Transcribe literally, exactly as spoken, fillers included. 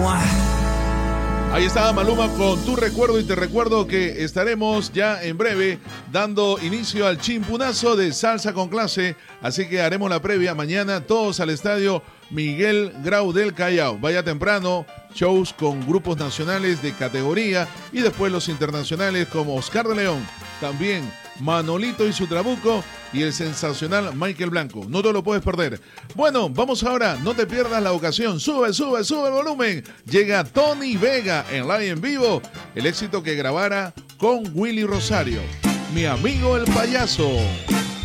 Ahí estaba Maluma con Tu Recuerdo, y te recuerdo que estaremos ya en breve dando inicio al chimpunazo de Salsa con Clase, así que haremos la previa mañana, todos al estadio Miguel Grau del Callao. Vaya temprano, shows con grupos nacionales de categoría y después los internacionales como Oscar de León, también Manolito y su Trabuco y el sensacional Michael Blanco. No te lo puedes perder. Bueno, vamos ahora, no te pierdas la ocasión. Sube, sube, sube el volumen. Llega Tony Vega en live en vivo, el éxito que grabara con Willy Rosario, Mi Amigo el Payaso.